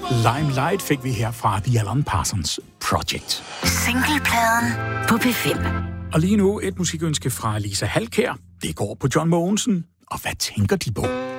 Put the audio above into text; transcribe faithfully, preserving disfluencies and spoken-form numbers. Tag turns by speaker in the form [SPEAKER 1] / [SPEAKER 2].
[SPEAKER 1] Limelight fik vi her fra The Alan Parsons Project.
[SPEAKER 2] Singlepladen på P fem.
[SPEAKER 1] Og lige nu et musikønske fra Lisa Halkær. Det går på John Mogensen. Og hvad tænker de på?